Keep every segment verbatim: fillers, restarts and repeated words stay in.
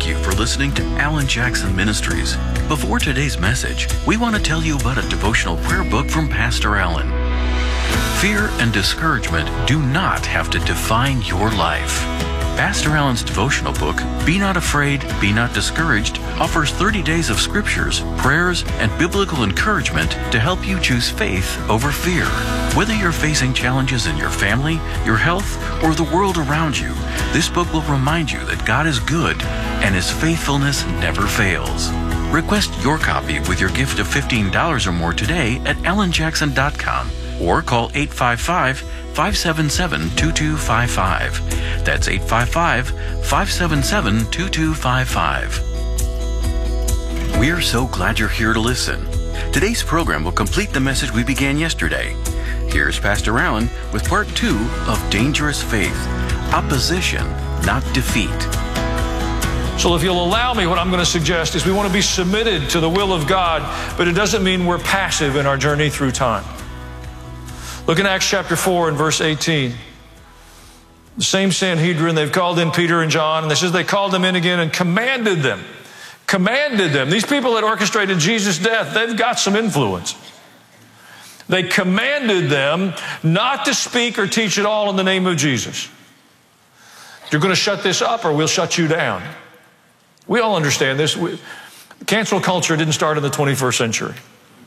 thank you for listening to Alan Jackson Ministries. Before today's message, we want to tell you about a devotional prayer book from Pastor Alan. Fear and discouragement do not have to define your life. Pastor Alan's devotional book, Be Not Afraid, Be Not Discouraged, offers thirty days of scriptures, prayers, and biblical encouragement to help you choose faith over fear. Whether you're facing challenges in your family, your health, or the world around you, this book will remind you that God is good and His faithfulness never fails. Request your copy with your gift of fifteen dollars or more today at alan jackson dot com or call eight five five, five seven seven, two two five five. That's eight five five, five seven seven, two two five five. We're so glad you're here to listen. Today's program will complete the message we began yesterday. Here's Pastor Alan with part two of Dangerous Faith, Opposition, Not Defeat. So if you'll allow me, what I'm going to suggest is we want to be submitted to the will of God, but it doesn't mean we're passive in our journey through time. Look in Acts chapter four and verse eighteen. The same Sanhedrin, they've called in Peter and John, and they says they called them in again and commanded them. Commanded them. These people that orchestrated Jesus' death, they've got some influence. They commanded them not to speak or teach at all in the name of Jesus. You're going to shut this up or we'll shut you down. We all understand this. We, cancel culture didn't start in the twenty-first century.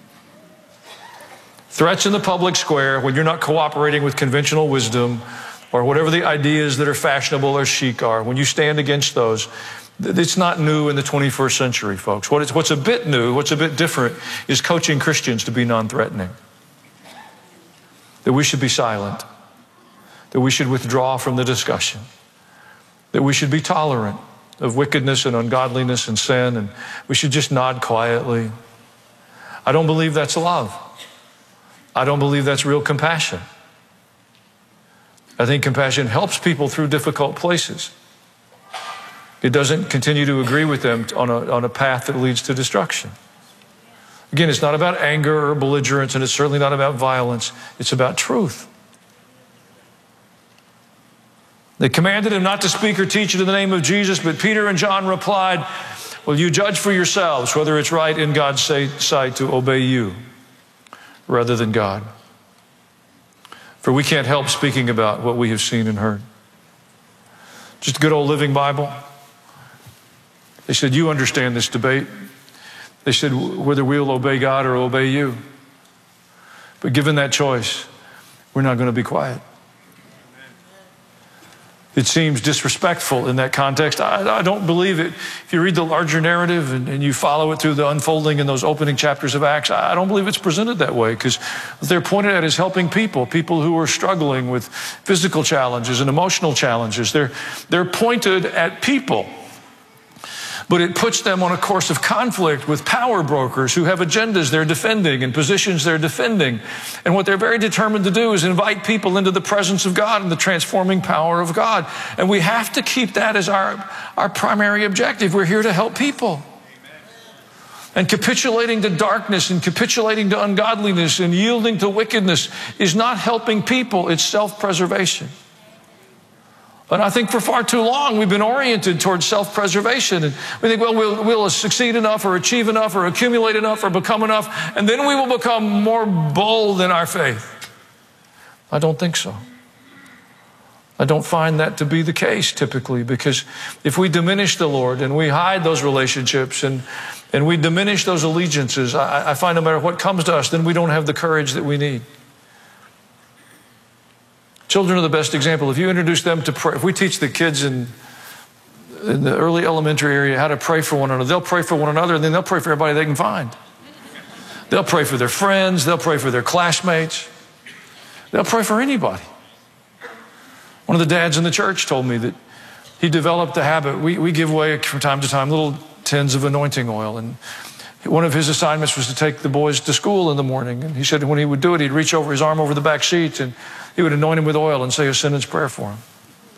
Threats in the public square when you're not cooperating with conventional wisdom or whatever the ideas that are fashionable or chic are, when you stand against those, it's not new in the twenty-first century, folks. What is, what's a bit new, what's a bit different is coaching Christians to be non-threatening. That we should be silent. That we should withdraw from the discussion. That we should be tolerant of wickedness and ungodliness and sin, and we should just nod quietly. I don't believe that's love. I don't believe that's real compassion. I think compassion helps people through difficult places. It doesn't continue to agree with them on a, on a path that leads to destruction. Again, it's not about anger or belligerence, and it's certainly not about violence. It's about truth. They commanded him not to speak or teach in the name of Jesus, but Peter and John replied, well, you judge for yourselves whether it's right in God's sight to obey you rather than God. For we can't help speaking about what we have seen and heard. Just a good old Living Bible. They said, you understand this debate. They said, whether we'll obey God or obey you. But given that choice, we're not going to be quiet. It seems disrespectful in that context. I, I don't believe it. If you read the larger narrative and, and you follow it through the unfolding in those opening chapters of Acts, I don't believe it's presented that way, because what they're pointed at is helping people, people who are struggling with physical challenges and emotional challenges. They're, they're pointed at people. But it puts them on a course of conflict with power brokers who have agendas they're defending and positions they're defending. And what they're very determined to do is invite people into the presence of God and the transforming power of God. And we have to keep that as our, our primary objective. We're here to help people. And capitulating to darkness and capitulating to ungodliness and yielding to wickedness is not helping people. It's self-preservation. And I think for far too long, we've been oriented towards self-preservation. And we think, well, well, we'll succeed enough or achieve enough or accumulate enough or become enough, and then we will become more bold in our faith. I don't think so. I don't find that to be the case typically, because if we diminish the Lord and we hide those relationships and, and we diminish those allegiances, I, I find no matter what comes to us, then we don't have the courage that we need. Children are the best example. If you introduce them to pray, if we teach the kids in, in the early elementary area how to pray for one another, they'll pray for one another and then they'll pray for everybody they can find. They'll pray for their friends. They'll pray for their classmates. They'll pray for anybody. One of the dads in the church told me that he developed the habit. We, we give away from time to time little tins of anointing oil. And one of his assignments was to take the boys to school in the morning. And he said when he would do it, he'd reach over his arm over the back seat and he would anoint him with oil and say a sentence prayer for him.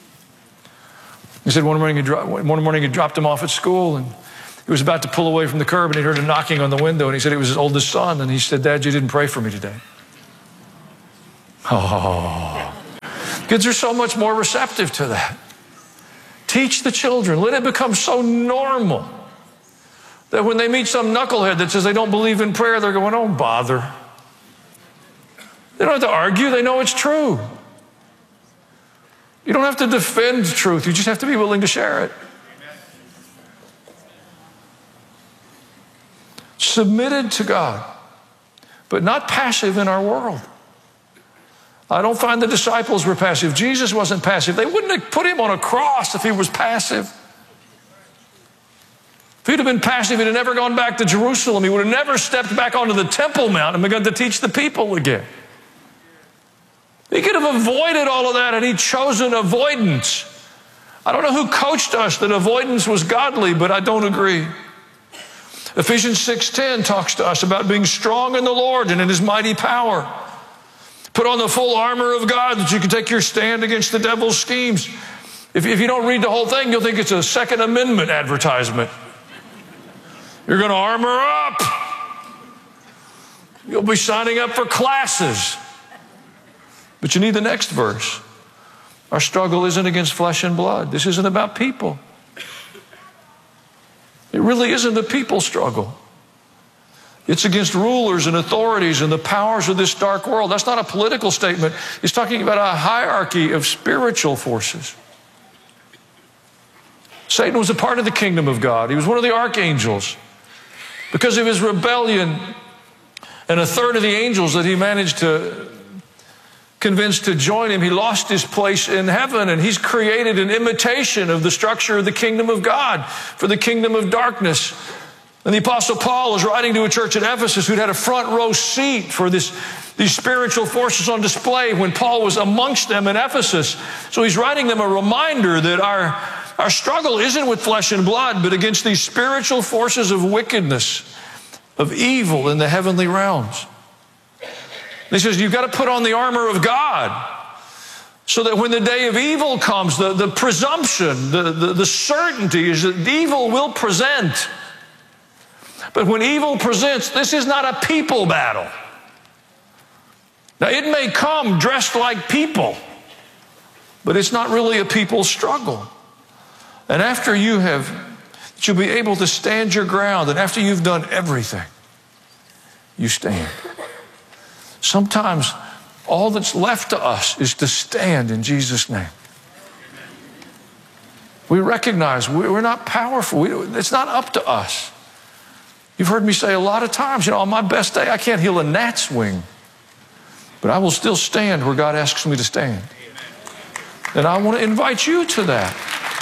He said one morning he, dro- one morning he dropped him off at school and he was about to pull away from the curb and he heard a knocking on the window and he said it was his oldest son. And he said, Dad, you didn't pray for me today. Oh, kids are so much more receptive to that. Teach the children. Let it become so normal that when they meet some knucklehead that says they don't believe in prayer, they're going, oh, bother. They don't have to argue. They know it's true. You don't have to defend truth. You just have to be willing to share it. Submitted to God, but not passive in our world. I don't find the disciples were passive. Jesus wasn't passive. They wouldn't have put him on a cross if he was passive. If he'd have been passive, he'd have never gone back to Jerusalem. He would have never stepped back onto the Temple Mount and begun to teach the people again. He could have avoided all of that, and he'd chosen avoidance. I don't know who coached us that avoidance was godly, but I don't agree. Ephesians six ten talks to us about being strong in the Lord and in his mighty power. Put on the full armor of God that you can take your stand against the devil's schemes. If, if you don't read the whole thing, you'll think it's a Second Amendment advertisement. You're going to armor up. You'll be signing up for classes. But you need the next verse. Our struggle isn't against flesh and blood. This isn't about people. It really isn't a people struggle. It's against rulers and authorities and the powers of this dark world. That's not a political statement. He's talking about a hierarchy of spiritual forces. Satan was a part of the kingdom of God. He was one of the archangels. Because of his rebellion, and a third of the angels that he managed to convince to join him, he lost his place in heaven, and he's created an imitation of the structure of the kingdom of God for the kingdom of darkness. And the Apostle Paul was writing to a church at Ephesus who'd had a front row seat for this, these spiritual forces on display when Paul was amongst them in Ephesus. So he's writing them a reminder that our, our struggle isn't with flesh and blood, but against these spiritual forces of wickedness, of evil in the heavenly realms. He says, you've got to put on the armor of God so that when the day of evil comes, the, the presumption, the, the, the certainty is that evil will present. But when evil presents, this is not a people battle. Now, it may come dressed like people, but it's not really a people struggle. And after you have, you'll be able to stand your ground, and after you've done everything, you stand. Sometimes all that's left to us is to stand in Jesus' name. We recognize we're not powerful. It's not up to us. You've heard me say a lot of times, you know, on my best day, I can't heal a gnat's wing, but I will still stand where God asks me to stand. And I want to invite you to that.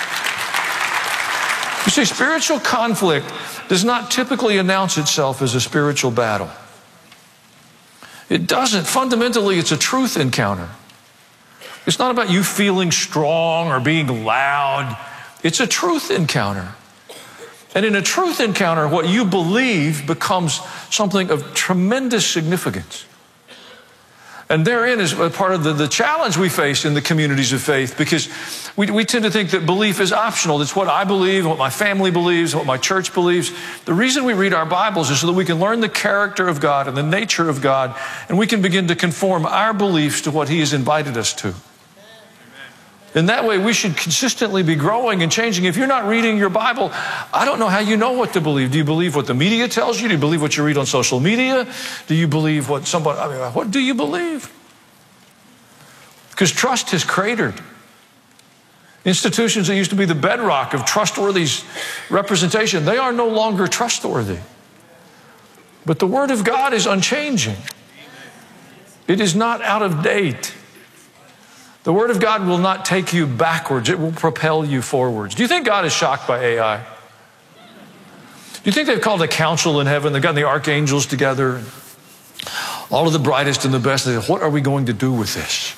You see, spiritual conflict does not typically announce itself as a spiritual battle. It doesn't. Fundamentally, it's a truth encounter. It's not about you feeling strong or being loud. It's a truth encounter. And in a truth encounter, what you believe becomes something of tremendous significance. And therein is part of the, the challenge we face in the communities of faith, because we, we tend to think that belief is optional. It's what I believe, what my family believes, what my church believes. The reason we read our Bibles is so that we can learn the character of God and the nature of God, and we can begin to conform our beliefs to what he has invited us to. In that way, we should consistently be growing and changing. If you're not reading your Bible, I don't know how you know what to believe. Do you believe what the media tells you? Do you believe what you read on social media? Do you believe what somebody, I mean, what do you believe? Because trust has cratered. Institutions that used to be the bedrock of trustworthy representation, they are no longer trustworthy. But the Word of God is unchanging. It is not out of date. The Word of God will not take you backwards. It will propel you forwards. Do you think God is shocked by A I? Do you think they've called a council in heaven? They've gotten the archangels together, all of the brightest and the best. They say, what are we going to do with this?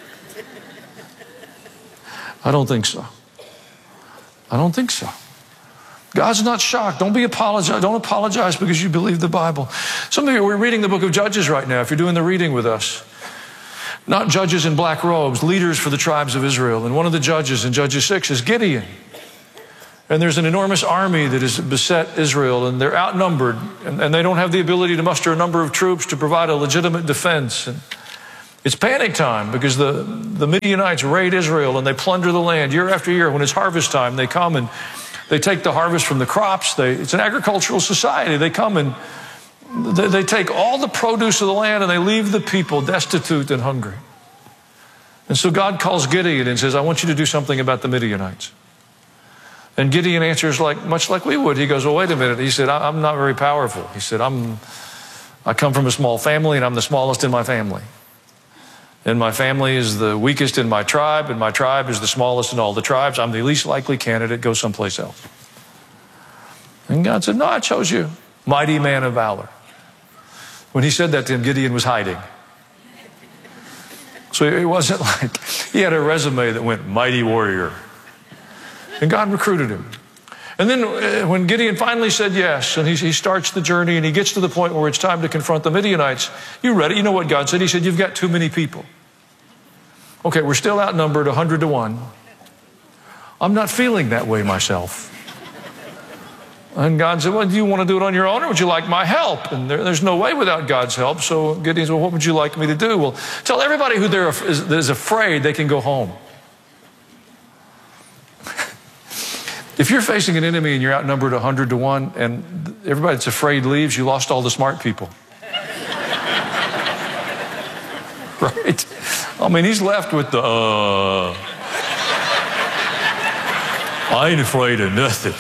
I don't think so. I don't think so. God's not shocked. Don't be apologize. Don't apologize because you believe the Bible. Some of you, we're reading the book of Judges right now, if you're doing the reading with us. Not judges in black robes, leaders for the tribes of Israel. And one of the judges in Judges six is Gideon. And there's an enormous army that has beset Israel, and they're outnumbered, and, and they don't have the ability to muster a number of troops to provide a legitimate defense. And It's panic time because the, the Midianites raid Israel and they plunder the land year after year. When it's harvest time, they come and they take the harvest from the crops. They, it's an agricultural society. They come and they, they take all the produce of the land and they leave the people destitute and hungry. And so God calls Gideon and says, I want you to do something about the Midianites. And Gideon answers like much like we would. He goes, well, wait a minute. He said, I'm not very powerful. He said, I'm, I come from a small family and I'm the smallest in my family. And my family is the weakest in my tribe, and my tribe is the smallest in all the tribes. I'm the least likely candidate. Go someplace else. And God said, no, I chose you, mighty man of valor. When he said that to him, Gideon was hiding. So it wasn't like he had a resume that went mighty warrior. And God recruited him. And then when Gideon finally said yes, and he, he starts the journey and he gets to the point where it's time to confront the Midianites, you read it, you know what God said. He said, you've got too many people. Okay, we're still outnumbered one hundred to one. I'm not feeling that way myself. And God said, well, do you want to do it on your own or would you like my help? And there, there's no way without God's help. So Gideon said, well, what would you like me to do? Well, tell everybody who there is, is afraid they can go home. If you're facing an enemy and you're outnumbered one hundred to one and everybody that's afraid leaves, you lost all the smart people. Right? I mean, he's left with the, uh, I ain't afraid of nothing.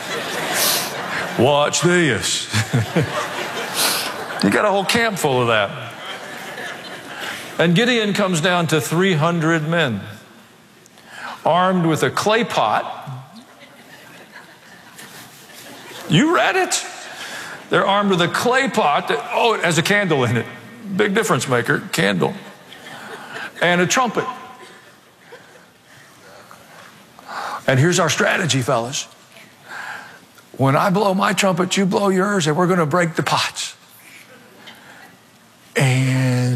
Watch this. You got a whole camp full of that. And Gideon comes down to three hundred men, armed with a clay pot. You read it. They're armed with a clay pot that, oh, it has a candle in it. Big difference maker, candle. And a trumpet. And here's our strategy, fellas. When I blow my trumpet, you blow yours, and we're going to break the pots. And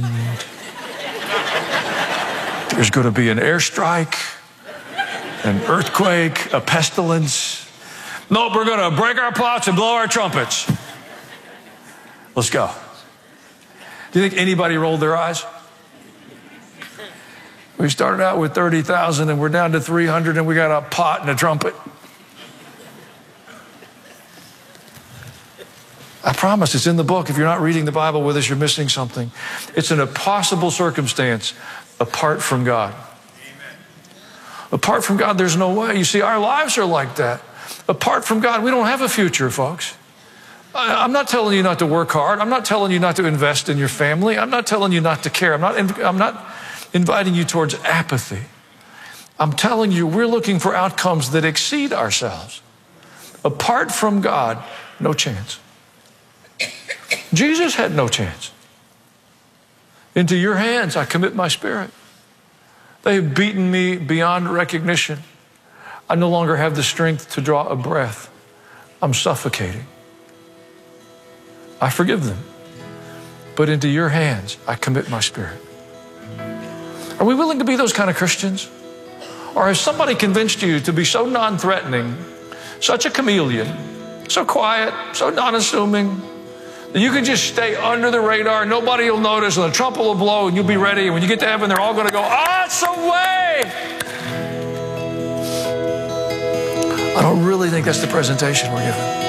there's going to be an airstrike, an earthquake, a pestilence. Nope, we're going to break our pots and blow our trumpets. Let's go. Do you think anybody rolled their eyes? We started out with thirty thousand and we're down to three hundred and we got a pot and a trumpet. I promise it's in the book. If you're not reading the Bible with us, you're missing something. It's an impossible circumstance apart from God. Amen. Apart from God, there's no way. You see, our lives are like that. Apart from God, we don't have a future, folks. I'm not telling you not to work hard. I'm not telling you not to invest in your family. I'm not telling you not to care. I'm not, I'm not inviting you towards apathy. I'm telling you we're looking for outcomes that exceed ourselves. Apart from God, no chance. Jesus had no chance. Into your hands I commit my spirit. They have beaten me beyond recognition. I no longer have the strength to draw a breath. I'm suffocating. I forgive them. But into your hands I commit my spirit. Are we willing to be those kind of Christians? Or has somebody convinced you to be so non-threatening, such a chameleon, so quiet, so non-assuming, that you can just stay under the radar, nobody will notice, and the trumpet will blow, and you'll be ready, and when you get to heaven, they're all going to go, ah, it's a wave! I don't really think that's the presentation we're giving.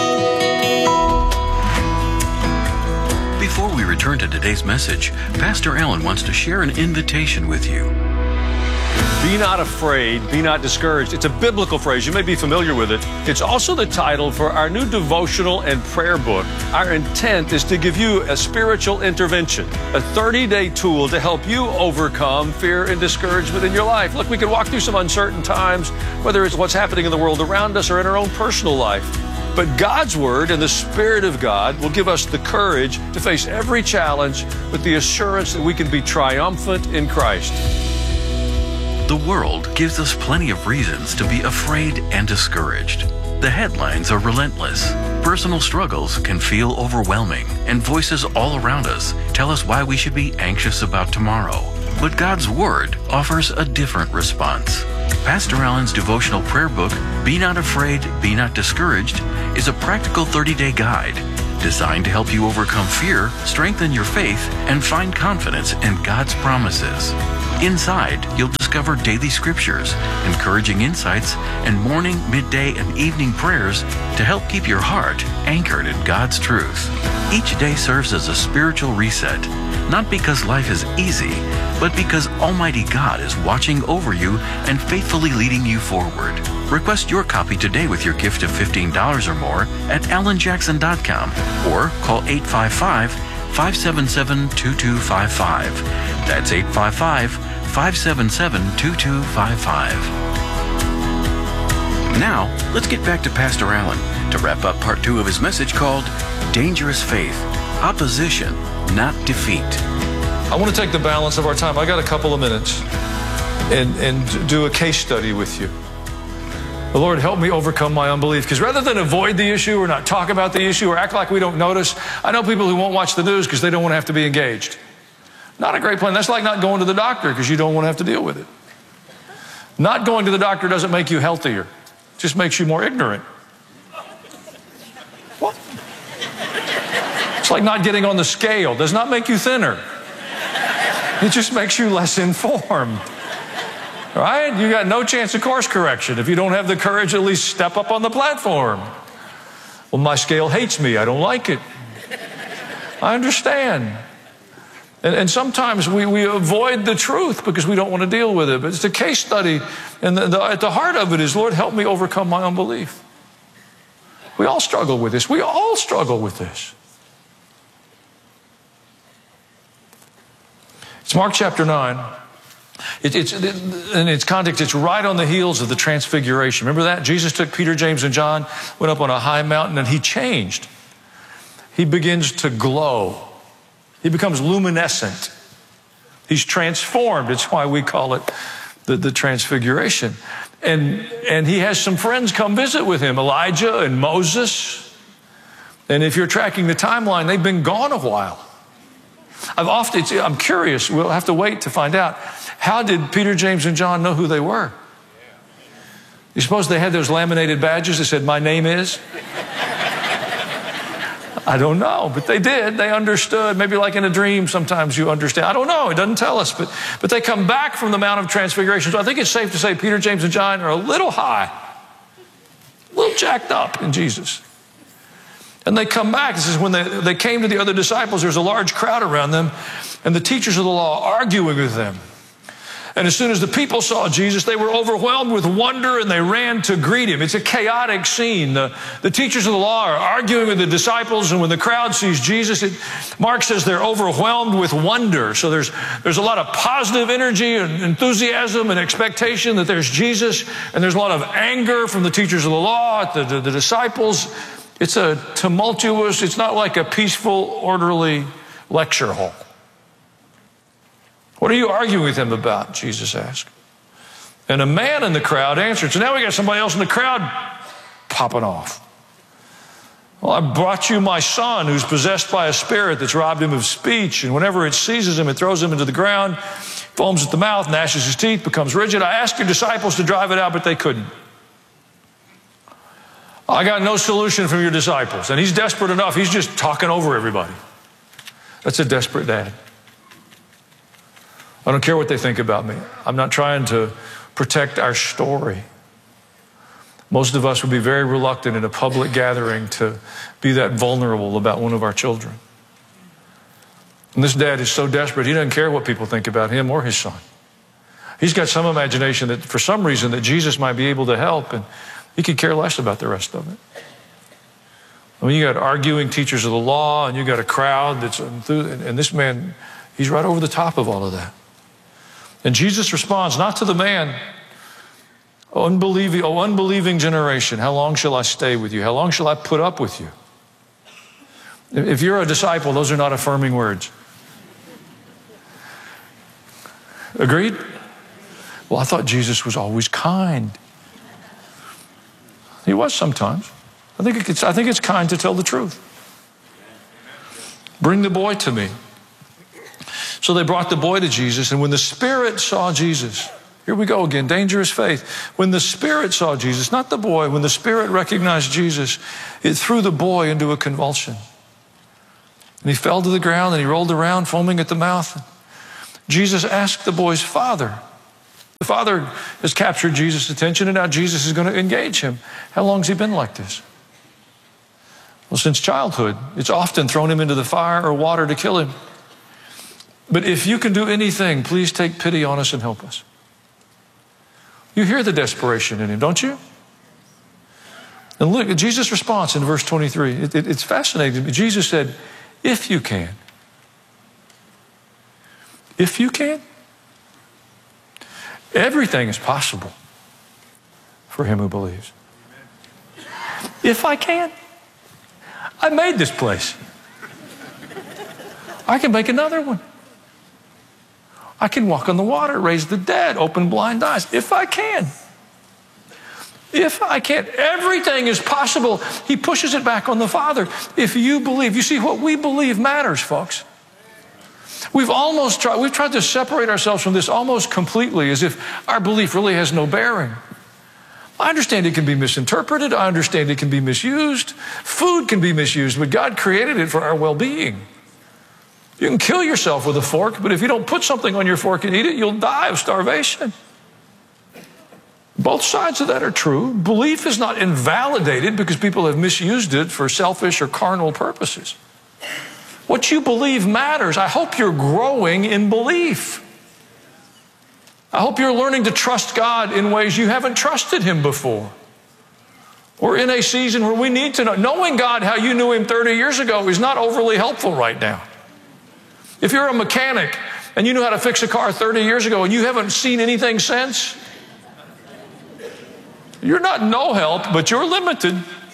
Before we return to today's message, Pastor Allen wants to share an invitation with you. Be not afraid, be not discouraged. It's a biblical phrase. You may be familiar with it. It's also the title for our new devotional and prayer book. Our intent is to give you a spiritual intervention, a thirty-day tool to help you overcome fear and discouragement in your life. Look, we can walk through some uncertain times, whether it's what's happening in the world around us or in our own personal life. But God's Word and the Spirit of God will give us the courage to face every challenge with the assurance that we can be triumphant in Christ. The world gives us plenty of reasons to be afraid and discouraged. The headlines are relentless. Personal struggles can feel overwhelming, and voices all around us tell us why we should be anxious about tomorrow. But God's Word offers a different response. Pastor Allen's devotional prayer book, Be Not Afraid, Be Not Discouraged, is a practical thirty-day guide designed to help you overcome fear, strengthen your faith, and find confidence in God's promises. Inside, you'll discover daily scriptures, encouraging insights, and morning, midday, and evening prayers to help keep your heart anchored in God's truth. Each day serves as a spiritual reset, not because life is easy, but because Almighty God is watching over you and faithfully leading you forward. Request your copy today with your gift of fifteen dollars or more at alan jackson dot com or call eight five five, five seven seven, two two five five. That's eight five five, five seven seven, two two five five. Now, let's get back to Pastor Allen to wrap up part two of his message called Dangerous Faith, Opposition, Not Defeat. I want to take the balance of our time. I got a couple of minutes and, and do a case study with you. The Lord, help me overcome my unbelief. Because rather than avoid the issue or not talk about the issue or act like we don't notice, I know people who won't watch the news because they don't want to have to be engaged. Not a great plan. That's like not going to the doctor because you don't want to have to deal with it. Not going to the doctor doesn't make you healthier. It just makes you more ignorant. What? It's like not getting on the scale. It does not make you thinner. It just makes you less informed. Right? You got no chance of course correction if you don't have the courage to at least step up on the platform. Well, my scale hates me. I don't like it. I understand. And, and sometimes we, we avoid the truth because we don't want to deal with it. But it's a case study. And the, the, at the heart of it is, Lord, help me overcome my unbelief. We all struggle with this. We all struggle with this. It's Mark chapter nine. It, it's, it, in its context, it's right on the heels of the transfiguration. Remember that? Jesus took Peter, James, and John, went up on a high mountain, and he changed. He begins to glow. He becomes luminescent. He's transformed. It's why we call it the, the transfiguration. And, and he has some friends come visit with him, Elijah and Moses. And if you're tracking the timeline, they've been gone a while. I've often, I'm curious, we'll have to wait to find out. How did Peter, James, and John know who they were? You suppose they had those laminated badges that said, "My name is"? I don't know, but they did. They understood. Maybe like in a dream, sometimes you understand. I don't know. It doesn't tell us. But, but they come back from the Mount of Transfiguration. So I think it's safe to say Peter, James, and John are a little high, a little jacked up in Jesus. And they come back. This is when they, they came to the other disciples. There's a large crowd around them, and the teachers of the law arguing with them. And as soon as the people saw Jesus, they were overwhelmed with wonder, and they ran to greet him. It's a chaotic scene. The, the teachers of the law are arguing with the disciples, and when the crowd sees Jesus, it, Mark says they're overwhelmed with wonder. So there's, there's a lot of positive energy and enthusiasm and expectation that there's Jesus, and there's a lot of anger from the teachers of the law, the, the, the disciples. It's a tumultuous, it's not like a peaceful, orderly lecture hall. What are you arguing with him about? Jesus asked. And a man in the crowd answered. So now we got somebody else in the crowd popping off. Well, I brought you my son who's possessed by a spirit that's robbed him of speech. And whenever it seizes him, it throws him into the ground, foams at the mouth, gnashes his teeth, becomes rigid. I asked your disciples to drive it out, but they couldn't. I got no solution from your disciples. And he's desperate enough. He's just talking over everybody. That's a desperate dad. I don't care what they think about me. I'm not trying to protect our story. Most of us would be very reluctant in a public gathering to be that vulnerable about one of our children. And this dad is so desperate, he doesn't care what people think about him or his son. He's got some imagination that for some reason that Jesus might be able to help, and he could care less about the rest of it. I mean, you got arguing teachers of the law, and you got a crowd that's enthused, and this man, he's right over the top of all of that. And Jesus responds, not to the man, oh unbelieving, oh unbelieving generation, how long shall I stay with you? How long shall I put up with you? If you're a disciple, those are not affirming words. Agreed? Well, I thought Jesus was always kind. He was sometimes. I think it's, I think it's kind to tell the truth. Bring the boy to me. So they brought the boy to Jesus, and when the Spirit saw Jesus, here we go again, dangerous faith. When the Spirit saw Jesus, not the boy, when the Spirit recognized Jesus, it threw the boy into a convulsion. And he fell to the ground and he rolled around, foaming at the mouth. Jesus asked the boy's father. The father has captured Jesus' attention, and now Jesus is going to engage him. How long has he been like this? Well, since childhood. It's often thrown him into the fire or water to kill him. But if you can do anything, please take pity on us and help us. You hear the desperation in him, don't you? And look at Jesus' response in verse twenty-three. It, it, it's fascinating. Jesus said, if you can. If you can. Everything is possible for him who believes. If I can. I made this place. I can make another one. I can walk on the water, raise the dead, open blind eyes. If I can. If I can. Everything is possible. He pushes it back on the Father. If you believe. You see, what we believe matters, folks. We've almost tried, we've tried to separate ourselves from this almost completely, as if our belief really has no bearing. I understand it can be misinterpreted. I understand it can be misused. Food can be misused, but God created it for our well-being. You can kill yourself with a fork, but if you don't put something on your fork and eat it, you'll die of starvation. Both sides of that are true. Belief is not invalidated because people have misused it for selfish or carnal purposes. What you believe matters. I hope you're growing in belief. I hope you're learning to trust God in ways you haven't trusted him before. We're in a season where we need to know. Knowing God how you knew him thirty years ago is not overly helpful right now. If you're a mechanic and you knew how to fix a car thirty years ago and you haven't seen anything since, you're not no help, but you're limited.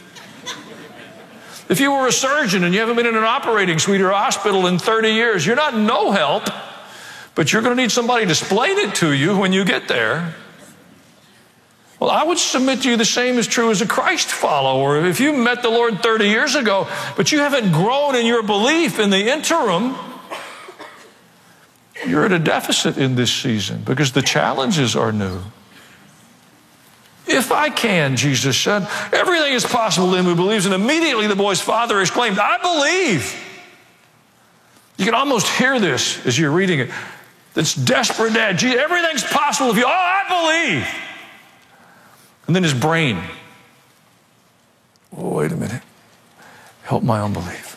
If you were a surgeon and you haven't been in an operating suite or a hospital in thirty years, you're not no help, but you're going to need somebody to explain it to you when you get there. Well, I would submit to you the same is true as a Christ follower. If you met the Lord thirty years ago, but you haven't grown in your belief in the interim, you're at a deficit in this season because the challenges are new. If I can, Jesus said, everything is possible to him who believes. And immediately the boy's father exclaimed, I believe. You can almost hear this as you're reading it. This desperate dad. Gee, everything's possible if you, oh, I believe. And then his brain. Oh, wait a minute. Help my unbelief.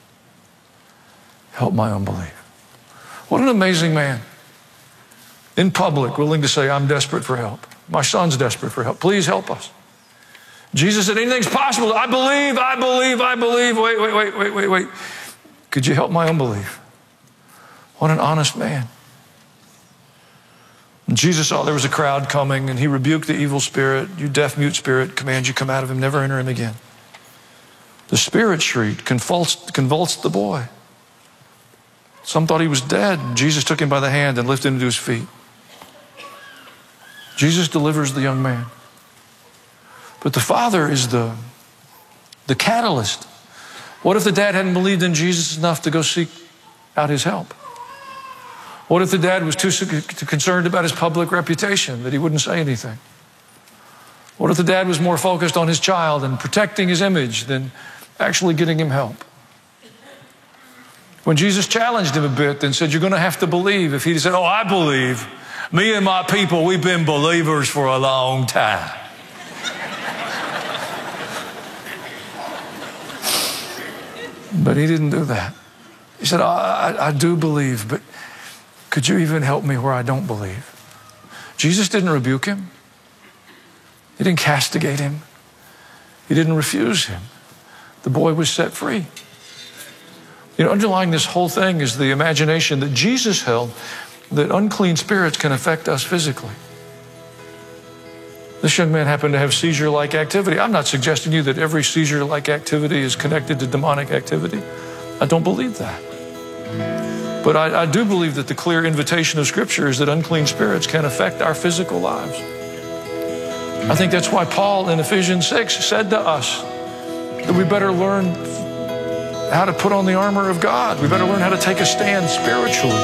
Help my unbelief. What an amazing man. In public, willing to say, I'm desperate for help. My son's desperate for help. Please help us. Jesus said, anything's possible. I believe, I believe, I believe. Wait, wait, wait, wait, wait, wait. Could you help my unbelief? What an honest man. And Jesus saw there was a crowd coming, and he rebuked the evil spirit. You deaf, mute spirit, command you come out of him, never enter him again. The spirit shrieked, convulsed, convulsed the boy. Some thought he was dead. Jesus took him by the hand and lifted him to his feet. Jesus delivers the young man. But the father is the, the catalyst. What if the dad hadn't believed in Jesus enough to go seek out his help? What if the dad was too concerned about his public reputation that he wouldn't say anything? What if the dad was more focused on his child and protecting his image than actually getting him help? When Jesus challenged him a bit and said, you're going to have to believe, if he said, oh, I believe, me and my people, we've been believers for a long time. But he didn't do that. He said, I, I, I do believe, but could you even help me where I don't believe? Jesus didn't rebuke him. He didn't castigate him. He didn't refuse him. The boy was set free. You know, underlying this whole thing is the imagination that Jesus held that unclean spirits can affect us physically. This young man happened to have seizure-like activity. I'm not suggesting to you that every seizure-like activity is connected to demonic activity. I don't believe that. But I, I do believe that the clear invitation of Scripture is that unclean spirits can affect our physical lives. I think that's why Paul in Ephesians six said to us that we better learn how to put on the armor of God. We better learn how to take a stand spiritually.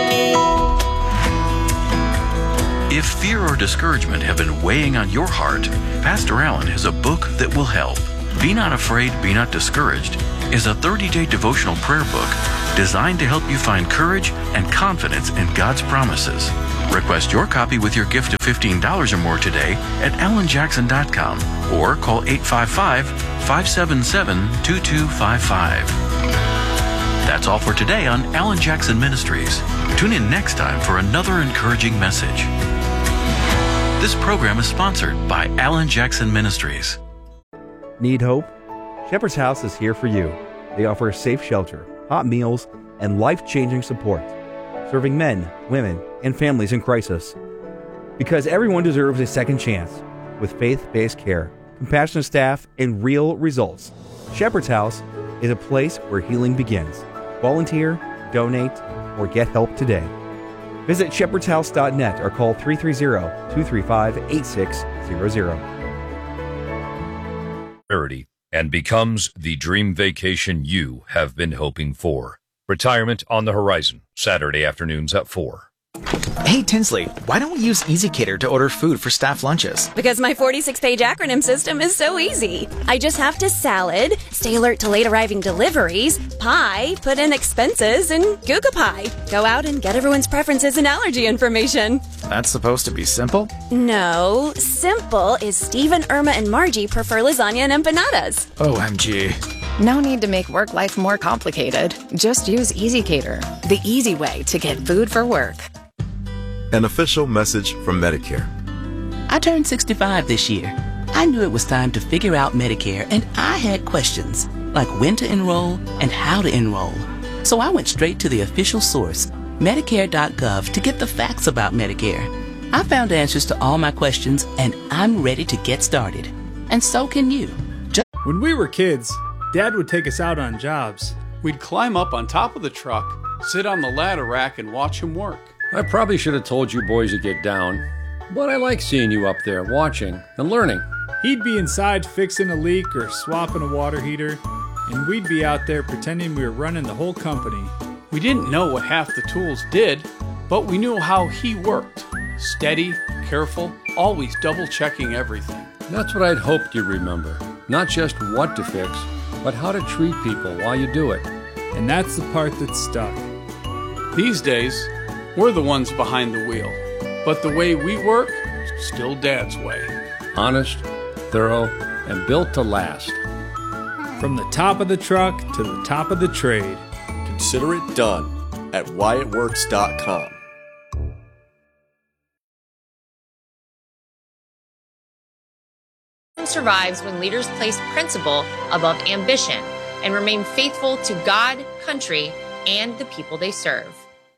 If fear or discouragement have been weighing on your heart, Pastor Allen has a book that will help. Be not afraid, be not discouraged. is a thirty-day devotional prayer book designed to help you find courage and confidence in God's promises. Request your copy with your gift of fifteen dollars or more today at alan jackson dot com or call eight five five, five seven seven, two two five five. That's all for today on Alan Jackson Ministries. Tune in next time for another encouraging message. This program is sponsored by Alan Jackson Ministries. Need hope? Shepherd's House is here for you. They offer safe shelter, hot meals, and life-changing support, serving men, women, and families in crisis. Because everyone deserves a second chance, with faith-based care, compassionate staff, and real results. Shepherd's House is a place where healing begins. Volunteer, donate, or get help today. Visit shepherds house dot net or call three three zero, two three five, eight six zero zero. And becomes the dream vacation you have been hoping for. Retirement on the horizon, Saturday afternoons at four. Hey, Tinsley, why don't we use EasyCater to order food for staff lunches? Because my forty-six page acronym system is so easy. I just have to salad, stay alert to late arriving deliveries, pie, put in expenses, and Google Pie. Go out and get everyone's preferences and allergy information. That's supposed to be simple? No, simple is Steve and Irma and Margie prefer lasagna and empanadas. O M G. No need to make work life more complicated. Just use EasyCater, the easy way to get food for work. An official message from Medicare. I turned sixty-five this year. I knew it was time to figure out Medicare, and I had questions, like when to enroll and how to enroll. So I went straight to the official source, Medicare dot gov, to get the facts about Medicare. I found answers to all my questions, and I'm ready to get started. And so can you. Just- when we were kids, Dad would take us out on jobs. We'd climb up on top of the truck, sit on the ladder rack, and watch him work. I probably should have told you boys to get down, but I like seeing you up there watching and learning. He'd be inside fixing a leak or swapping a water heater, and we'd be out there pretending we were running the whole company. We didn't know what half the tools did, but we knew how he worked. Steady, careful, always double-checking everything. That's what I'd hoped you'd remember. Not just what to fix, but how to treat people while you do it. And that's the part that stuck. These days, we're the ones behind the wheel, but the way we work, still Dad's way. Honest, thorough, and built to last. From the top of the truck to the top of the trade. Consider it done at wyatt works dot com. Survives when leaders place principle above ambition and remain faithful to God, country, and the people they serve.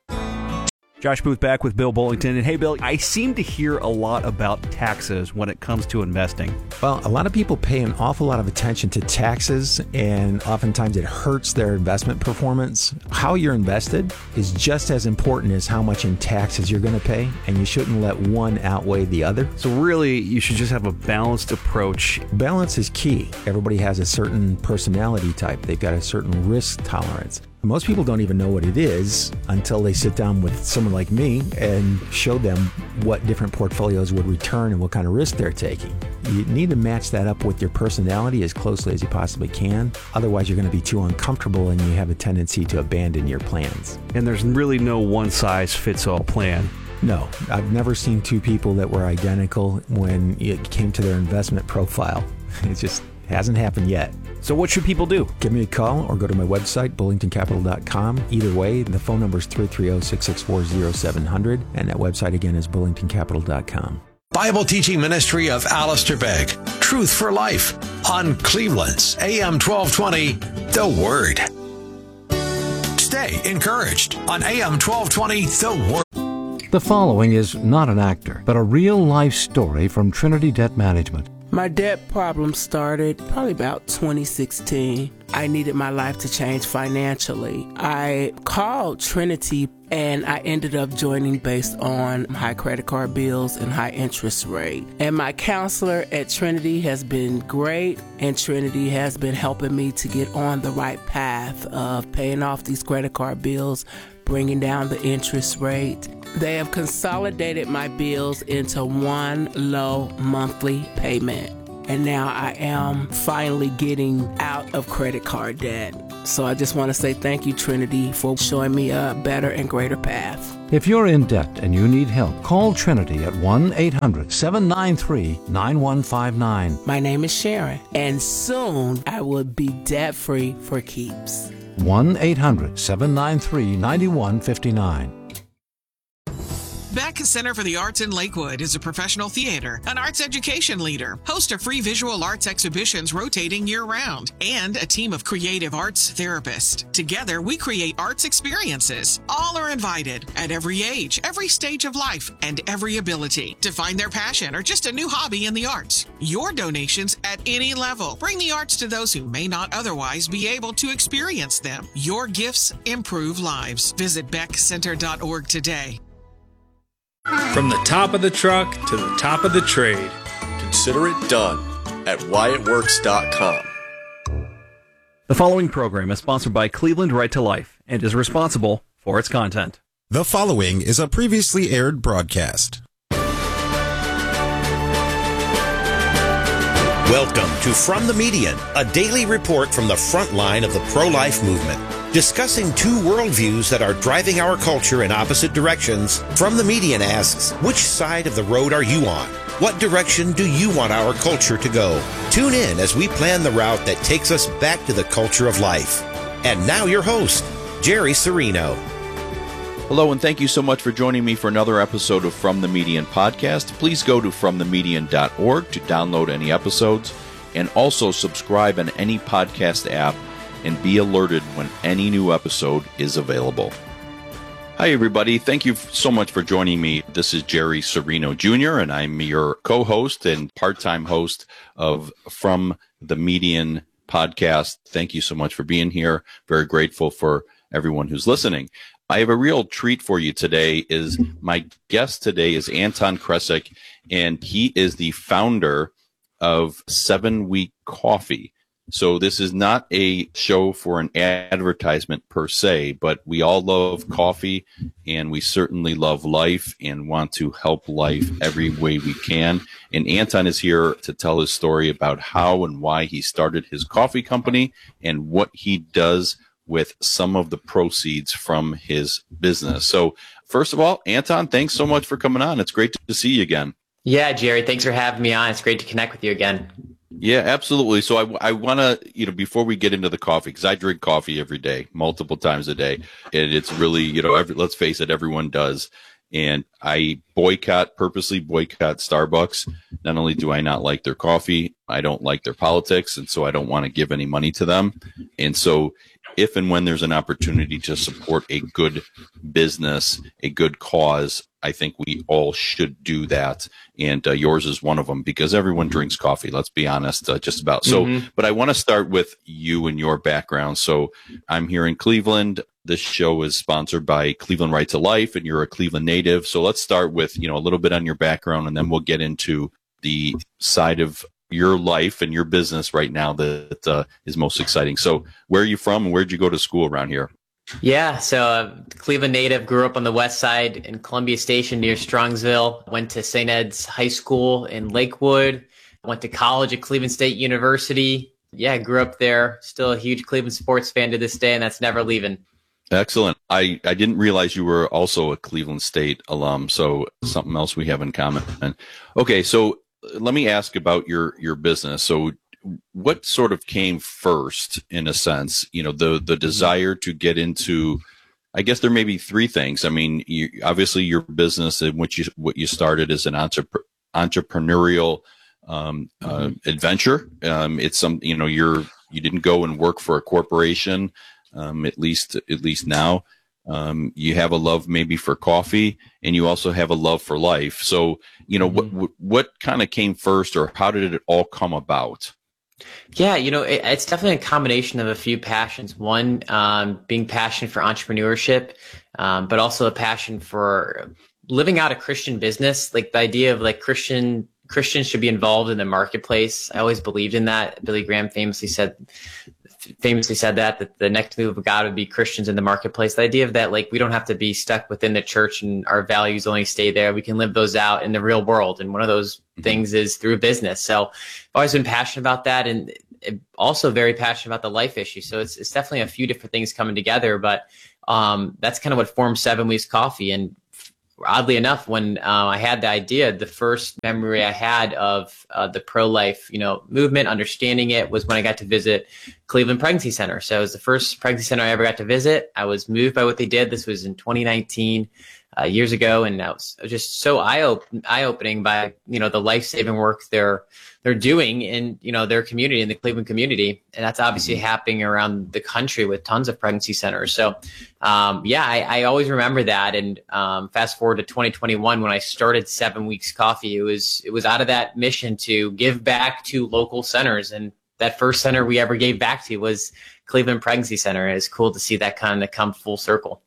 Josh Booth back with Bill Bullington. And hey, Bill, I seem to hear a lot about taxes when it comes to investing. Well, a lot of people pay an awful lot of attention to taxes, and oftentimes it hurts their investment performance. How you're invested is just as important as how much in taxes you're going to pay, and you shouldn't let one outweigh the other. So really, you should just have a balanced approach. Balance is key. Everybody has a certain personality type. They've got a certain risk tolerance. Most people don't even know what it is until they sit down with someone like me and show them what different portfolios would return and what kind of risk they're taking. You need to match that up with your personality as closely as you possibly can. Otherwise, you're going to be too uncomfortable and you have a tendency to abandon your plans. And there's really no one-size-fits-all plan. No, I've never seen two people that were identical when it came to their investment profile. It just hasn't happened yet. So what should people do? Give me a call or go to my website, bullington capital dot com. Either way, the phone number is three three zero, six six four, zero seven zero zero, and that website again is bullington capital dot com. Bible teaching ministry of Alistair Begg, Truth for Life, on Cleveland's A M twelve twenty, The Word. Stay encouraged on A M twelve twenty, The Word. The following is not an actor, but a real-life story from Trinity Debt Management. My debt problem started probably about twenty sixteen. I needed my life to change financially. I called Trinity and I ended up joining based on high credit card bills and high interest rate. And my counselor at Trinity has been great, and Trinity has been helping me to get on the right path of paying off these credit card bills, bringing down the interest rate. They have consolidated my bills into one low monthly payment. and now I am finally getting out of credit card debt. So I just want to say thank you, Trinity, for showing me a better and greater path. If you're in debt and you need help, call Trinity at one eight hundred seven nine three nine one five nine. My name is Sharon, and soon I will be debt-free for keeps. one eight hundred seven nine three nine one five nine. Beck Center for the Arts in Lakewood is a professional theater, an arts education leader, host of free visual arts exhibitions rotating year-round, and a team of creative arts therapists. Together, we create arts experiences. All are invited at every age, every stage of life, and every ability to find their passion or just a new hobby in the arts. Your donations at any level bring the arts to those who may not otherwise be able to experience them. Your gifts improve lives. Visit beck center dot org today. From the top of the truck to the top of the trade. Consider it done at wyatt works dot com. The following program is sponsored by Cleveland Right to Life and is responsible for its content. The following is a previously aired broadcast. Welcome to From the Median, a daily report from the front line of the pro-life movement. Discussing two worldviews that are driving our culture in opposite directions, From the Median asks, which side of the road are you on? What direction do you want our culture to go? Tune in as we plan the route that takes us back to the culture of life. And now your host, Jerry Serino. Hello, and thank you so much for joining me for another episode of From the Median podcast. Please go to from the median dot org to download any episodes, and also subscribe on any podcast app and be alerted when any new episode is available. Hi, everybody. Thank you so much for joining me. This is Jerry Serino Junior, and I'm your co-host and part-time host of From the Median podcast. Thank you so much for being here. Very grateful for everyone who's listening. I have a real treat for you today. Is my guest today is Anton Kresek, and he is the founder of Seven Week Coffee. So this is not a show for an advertisement per se, but we all love coffee, and we certainly love life and want to help life every way we can. And Anton is here to tell his story about how and why he started his coffee company and what he does with some of the proceeds from his business. So first of all, Anton, thanks so much for coming on. It's great to see you again. Yeah, Jerry, thanks for having me on. It's great to connect with you again. Yeah, absolutely. So I, I want to, you know, before we get into the coffee, because I drink coffee every day, multiple times a day, and it's really, you know, every, let's face it, everyone does. And I boycott, purposely boycott Starbucks. Not only do I not like their coffee, I don't like their politics, and so I don't want to give any money to them. And so if and when there's an opportunity to support a good business, a good cause, I think we all should do that. And uh, yours is one of them, because everyone drinks coffee, let's be honest, uh, just about. So, mm-hmm. But I want to start with you and your background. So I'm here in Cleveland. This show is sponsored by Cleveland Right to Life, and you're a Cleveland native. So let's start with, you know, a little bit on your background, and then we'll get into the side of your life and your business right now that uh, is most exciting. So where are you from, and where did you go to school around here? Yeah, so uh, Cleveland native, grew up on the west side in Columbia Station near Strongsville, went to Saint Ed's High School in Lakewood, went to college at Cleveland State University. Yeah, grew up there, still a huge Cleveland sports fan to this day, and that's never leaving. Excellent. I, I didn't realize you were also a Cleveland State alum, so something else we have in common. And, okay, so let me ask about your, your business. So what sort of came first, in a sense, you know, the, the desire to get into, I guess there may be three things. I mean, you, obviously your business in which you, what you started is an entrep- entrepreneurial um, uh, adventure. Um, it's some, you know, you're, you didn't go and work for a corporation, um, at least, at least now. Um, you have a love maybe for coffee, and you also have a love for life. So, you know, mm-hmm. what, what kind of came first, or how did it all come about? Yeah, you know, it, it's definitely a combination of a few passions. One, um, being passionate for entrepreneurship, um, but also a passion for living out a Christian business. Like the idea of like Christian Christians should be involved in the marketplace. I always believed in that. Billy Graham famously said, famously said that, that the next move of God would be Christians in the marketplace. The idea of that, like, we don't have to be stuck within the church and our values only stay there. We can live those out in the real world. And one of those mm-hmm. things is through business. So I've always been passionate about that, and also very passionate about the life issue. So it's, it's definitely a few different things coming together, but um, that's kind of what formed Seven Weeks Coffee. And oddly enough, when uh, I had the idea, the first memory I had of uh, the pro-life, you know, movement, understanding it, was when I got to visit Cleveland Pregnancy Center. So it was the first pregnancy center I ever got to visit. I was moved by what they did. This was in twenty nineteen, uh, years ago, and I was just so eye open, eye opening by, you know, the life-saving work they're they're doing in, you know, their community, in the Cleveland community. And that's obviously mm-hmm. happening around the country with tons of pregnancy centers. So, um, yeah, I, I always remember that. And um, fast forward to twenty twenty-one, when I started Seven Weeks Coffee, it was, it was out of that mission to give back to local centers. And that first center we ever gave back to was Cleveland Pregnancy Center. It's cool to see that kind of come full circle.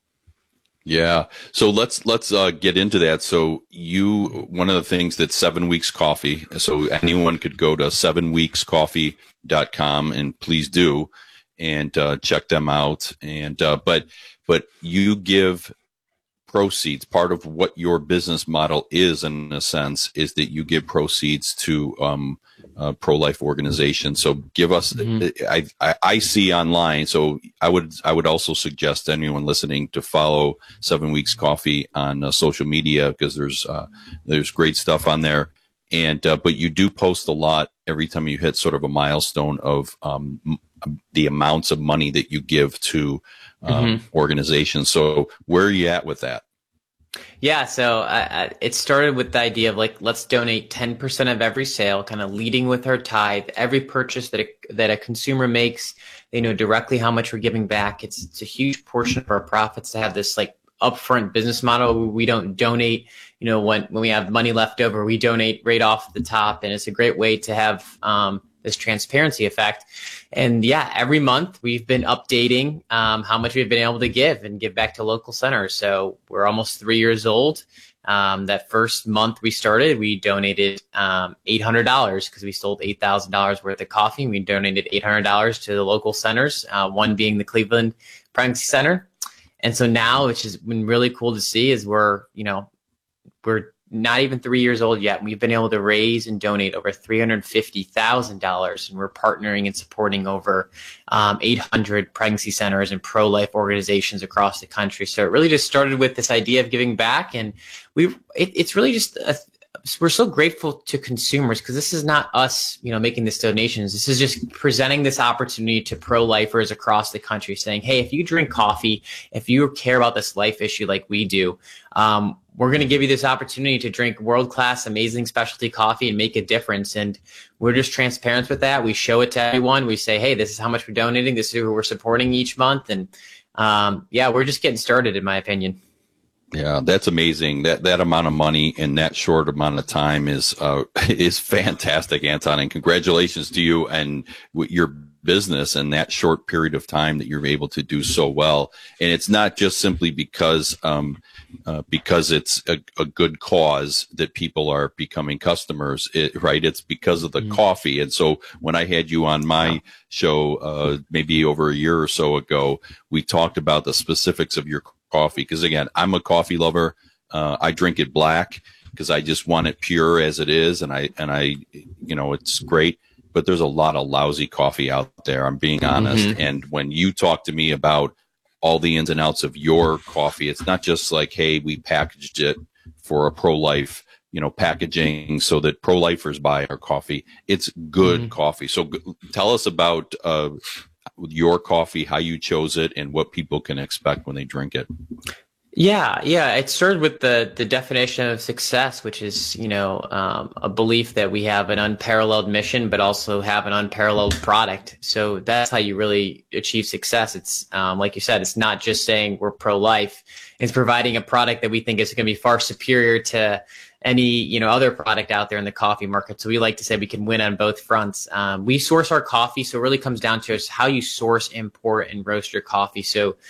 Yeah. So let's let's uh, get into that. So you, one of the things that Seven Weeks Coffee, so anyone could go to seven weeks coffee dot com, and please do, and uh, check them out. And uh, but but you give proceeds. Part of what your business model is, in a sense, is that you give proceeds to um, uh, pro-life organizations. So give us, mm-hmm. I, I, I see online. So I would, I would also suggest to anyone listening to follow Seven Weeks Coffee on uh, social media, because there's, uh, there's great stuff on there. And, uh, but you do post a lot every time you hit sort of a milestone of, um, m- the amounts of money that you give to, um, mm-hmm. organizations. So where are you at with that? Yeah, so uh, it started with the idea of, like, let's donate ten percent of every sale, kind of leading with our tithe. Every purchase that a, that a consumer makes, they know directly how much we're giving back. It's, it's a huge portion of our profits to have this, like, upfront business model. We don't donate, you know, when, when we have money left over, we donate right off the top. And it's a great way to have um, this transparency effect. And yeah, every month we've been updating um, how much we've been able to give and give back to local centers. So we're almost three years old. Um, that first month we started, we donated um, eight hundred dollars because we sold eight thousand dollars worth of coffee. We donated eight hundred dollars to the local centers, uh, one being the Cleveland Pregnancy Center. And so now, which has been really cool to see, is we're, you know, we're not even three years old yet. We've been able to raise and donate over three hundred fifty thousand dollars, and we're partnering and supporting over um, eight hundred pregnancy centers and pro-life organizations across the country. So it really just started with this idea of giving back, and we it, it's really just a, we're so grateful to consumers, because this is not us, you know, making this donations. This is just presenting this opportunity to pro-lifers across the country, saying, hey, if you drink coffee, if you care about this life issue like we do, um, we're going to give you this opportunity to drink world-class, amazing specialty coffee and make a difference. And we're just transparent with that. We show it to everyone. We say, hey, this is how much we're donating. This is who we're supporting each month. And um, yeah, we're just getting started, in my opinion. Yeah, that's amazing. That that amount of money in that short amount of time is uh, is fantastic, Anton. And congratulations to you and your business in that short period of time that you're able to do so well. And it's not just simply because um, uh, because it's a, a good cause that people are becoming customers, it, right? It's because of the mm-hmm. coffee. And so when I had you on my show uh, maybe over a year or so ago, we talked about the specifics of your coffee, because again, I'm a coffee lover. Uh, I drink it black because I just want it pure as it is, and I and I, you know, it's great. But there's a lot of lousy coffee out there. I'm being honest. Mm-hmm. And when you talk to me about all the ins and outs of your coffee, it's not just like, hey, we packaged it for a pro-life, you know, packaging so that pro-lifers buy our coffee. It's good mm-hmm. coffee. So g- tell us about uh, your coffee, how you chose it, and what people can expect when they drink it. Yeah, yeah. It started with the the definition of success, which is, you know, um, a belief that we have an unparalleled mission, but also have an unparalleled product. So that's how you really achieve success. It's um, like you said, it's not just saying we're pro-life. It's providing a product that we think is going to be far superior to any, you know, other product out there in the coffee market. So we like to say we can win on both fronts. Um, we source our coffee, so it really comes down to us how you source, import, and roast your coffee. So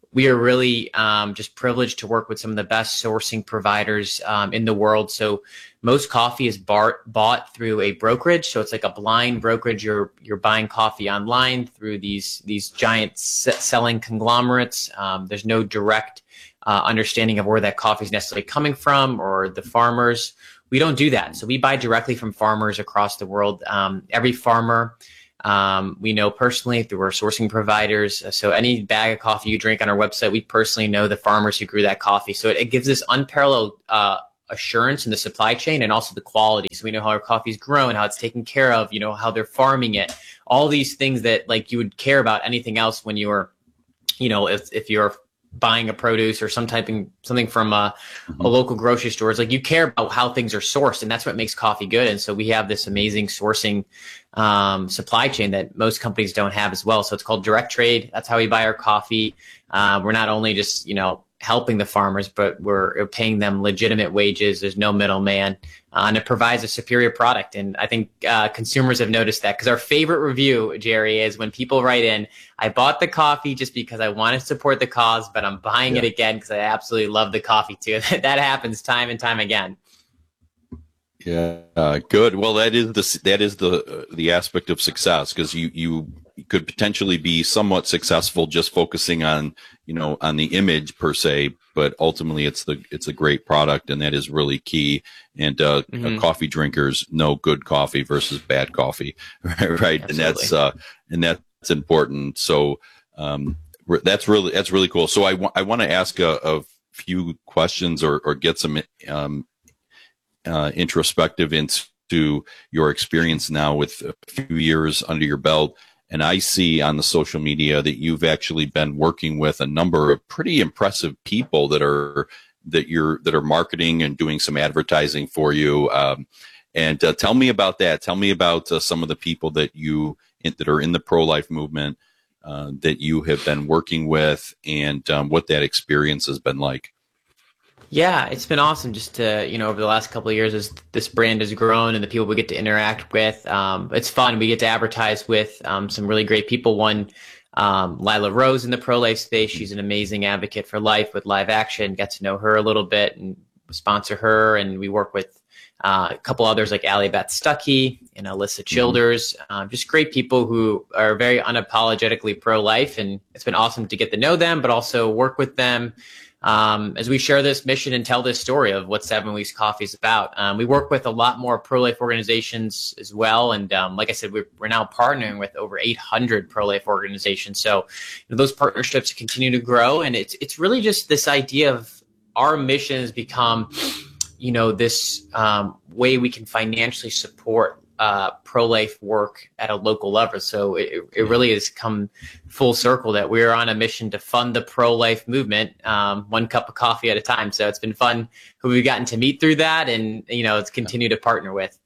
we are really um, just privileged to work with some of the best sourcing providers um, in the world. So most coffee is bar- bought through a brokerage. So it's like a blind brokerage. You're you're buying coffee online through these these giant s- selling conglomerates. Um, there's no direct uh, understanding of where that coffee is necessarily coming from or the farmers. We don't do that. So we buy directly from farmers across the world. Um, every farmer Um, we know personally through our sourcing providers. So any bag of coffee you drink on our website, we personally know the farmers who grew that coffee. So it, it gives us unparalleled uh, assurance in the supply chain and also the quality. So we know how our coffee is grown, how it's taken care of, you know, how they're farming it, all these things that like you would care about anything else when you were, you know, if, if you're buying a produce or some type of, something from a, a local grocery store. It's like you care about how things are sourced, and that's what makes coffee good. And so we have this amazing sourcing um, supply chain that most companies don't have as well. So it's called direct trade. That's how we buy our coffee. Uh, we're not only just, you know, helping the farmers, but we're paying them legitimate wages. There's no middleman, uh, and it provides a superior product. And I think uh, consumers have noticed that, because our favorite review, Jerry, is when people write in, I bought the coffee just because I want to support the cause, but I'm buying yeah. it again because I absolutely love the coffee too. That happens time and time again. Yeah, uh, good. Well, that is the that is the uh, the aspect of success, because you you could potentially be somewhat successful just focusing on, you know, on the image per se, but ultimately it's the it's a great product, and that is really key. And uh, Mm-hmm. uh, coffee drinkers know good coffee versus bad coffee, right? right? And that's uh, and that's important. So um, re- that's really that's really cool. So I wa- I want to ask a, a few questions or or get some um, uh, introspective into your experience now with a few years under your belt. And I see on the social media that you've actually been working with a number of pretty impressive people that are that you're that are marketing and doing some advertising for you. Um, and uh, tell me about that. Tell me about uh, some of the people that you in, that are in the pro-life movement uh, that you have been working with, and um, what that experience has been like. Yeah, it's been awesome just to, you know, over the last couple of years as this brand has grown and the people we get to interact with. Um, it's fun. We get to advertise with um, some really great people. One, um, Lila Rose in the pro-life space. She's an amazing advocate for life with Live Action. Get to know her a little bit and sponsor her. And we work with uh, a couple others like Allie Beth Stuckey and Alyssa Childers. Um, just great people who are very unapologetically pro-life. And it's been awesome to get to know them, but also work with them Um, as we share this mission and tell this story of what Seven Weeks Coffee is about. Um, we work with a lot more pro-life organizations as well. And um, like I said, we're, we're now partnering with over eight hundred pro-life organizations. So you know, those partnerships continue to grow. And it's it's really just this idea of our mission has become, you know, this um, way we can financially support uh, pro-life work at a local level. So it, it really has come full circle that we're on a mission to fund the pro-life movement, um, one cup of coffee at a time. So it's been fun who we've gotten to meet through that, and, you know, it's continued to partner with.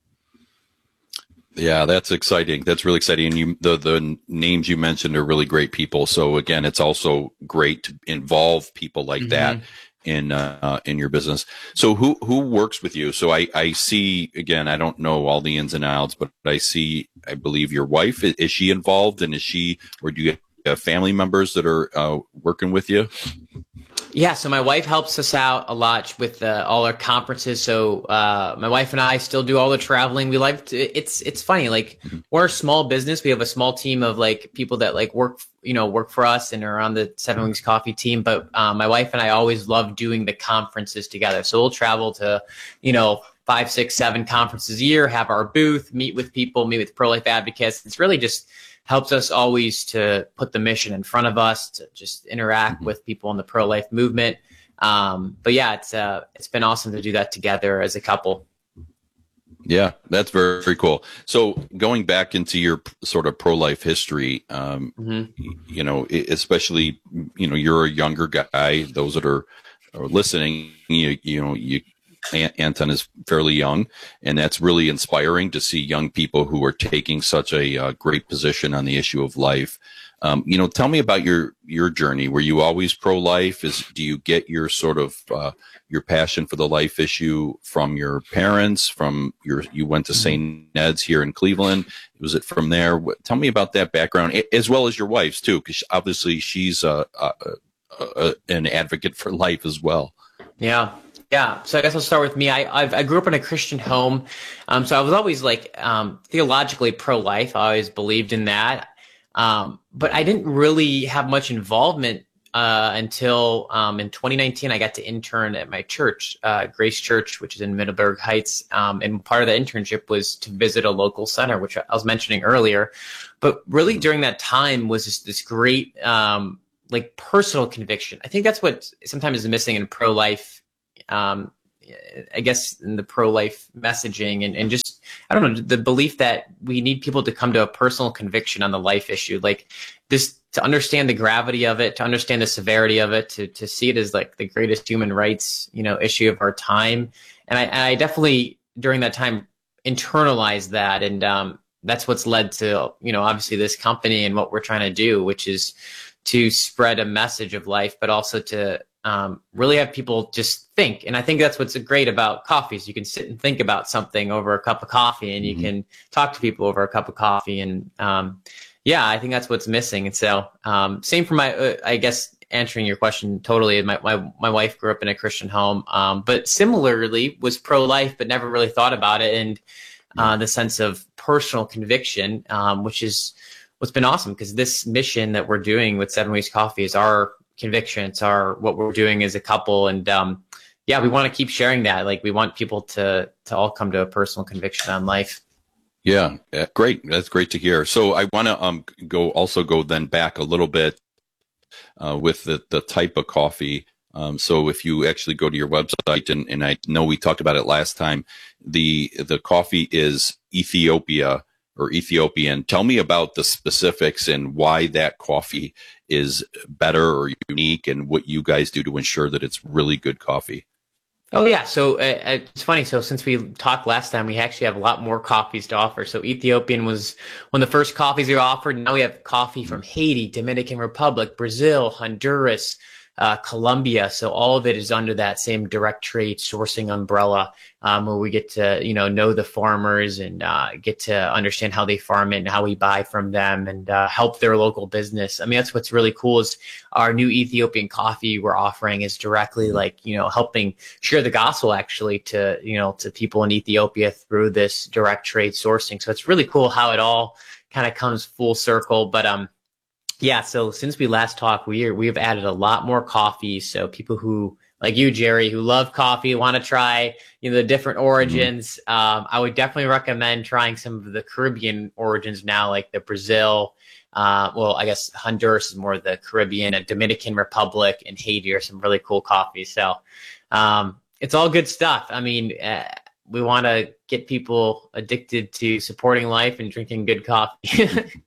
Yeah, that's exciting. That's really exciting. And you, the, the names you mentioned are really great people. So again, it's also great to involve people like mm-hmm. that in, uh, in your business. So who, who works with you? So I, I see, again, I don't know all the ins and outs, but I see, I believe your wife, is, is she involved, and is she, or do you have family members that are, uh, working with you? Yeah, so my wife helps us out a lot with uh, all our conferences. So uh, my wife and I still do all the traveling. We like to, it's it's funny, like mm-hmm. we're a small business. We have a small team of like people that like work, you know, work for us and are on the Seven Weeks Coffee team. But um, my wife and I always love doing the conferences together. So we'll travel to, you know, five, six, seven conferences a year, have our booth, meet with people, meet with pro-life advocates. It's really just helps us always to put the mission in front of us, to just interact mm-hmm. with people in the pro-life movement. Um, but yeah, it's uh, it's been awesome to do that together as a couple. Yeah, that's very, very cool. So going back into your sort of pro-life history, um, mm-hmm. you know, especially, you know, you're a younger guy. Those that are, are listening, you, you know, you, Anton is fairly young, and that's really inspiring to see young people who are taking such a uh, great position on the issue of life. Um, you know, tell me about your, your journey. Were you always pro-life? Is, do you get your sort of, uh, your passion for the life issue from your parents, from your, you went to Saint Ned's here in Cleveland? Was it from there? Tell me about that background, as well as your wife's too, because obviously she's a, a, uh, an advocate for life as well. Yeah. Yeah. So I guess I'll start with me. I I've, I grew up in a Christian home. Um, so I was always like um, theologically pro-life. I always believed in that. Um, but I didn't really have much involvement uh, until um, in twenty nineteen, I got to intern at my church, uh, Grace Church, which is in Middleburg Heights. Um, and part of the internship was to visit a local center, which I was mentioning earlier. But really during that time was just this great um, like personal conviction. I think that's what sometimes is missing in pro-life. Um, I guess in the pro-life messaging and, and just, I don't know, the belief that we need people to come to a personal conviction on the life issue, like this, to understand the gravity of it, to understand the severity of it, to, to see it as like the greatest human rights, you know, issue of our time. And I, and I definitely during that time internalized that. And, um, that's what's led to, you know, obviously this company and what we're trying to do, which is to spread a message of life, but also to, Um, really have people just think. And I think that's what's great about coffee is you can sit and think about something over a cup of coffee and you mm-hmm. can talk to people over a cup of coffee. And um, yeah, I think that's what's missing. And so um, same for my, uh, I guess, answering your question totally. My, my, my wife grew up in a Christian home, um, but similarly was pro-life, but never really thought about it. And uh, the sense of personal conviction, um, which is what's been awesome because this mission that we're doing with Seven Ways Coffee is our conviction. It's our, what we're doing as a couple. And, um, yeah, we want to keep sharing that. Like we want people to, to all come to a personal conviction on life. Yeah. yeah great. That's great to hear. So I want to, um, go also go then back a little bit, uh, with the, the type of coffee. Um, so if you actually go to your website and, and I know we talked about it last time, the, the coffee is Ethiopia or Ethiopian. Tell me about the specifics and why that coffee is better or unique and what you guys do to ensure that it's really good coffee. Oh, yeah. So uh, it's funny. So since we talked last time, we actually have a lot more coffees to offer. So Ethiopian was one of the first coffees we offered. Now we have coffee from Haiti, Dominican Republic, Brazil, Honduras, uh, Colombia. So all of it is under that same direct trade sourcing umbrella, um, where we get to, you know, know the farmers and uh, get to understand how they farm it and how we buy from them and uh, help their local business. I mean, that's what's really cool is our new Ethiopian coffee we're offering is directly like, you know, helping share the gospel actually to, you know, to people in Ethiopia through this direct trade sourcing. So it's really cool how it all kind of comes full circle. But, um, yeah, so since we last talked, we are, we have added a lot more coffee. So people who, like you, Jerry, who love coffee, want to try, you know, the different origins. Mm-hmm. Um, I would definitely recommend trying some of the Caribbean origins now, like the Brazil. Uh, well, I guess Honduras is more the Caribbean, and Dominican Republic and Haiti are some really cool coffees. So um, it's all good stuff. I mean, uh, we want to get people addicted to supporting life and drinking good coffee.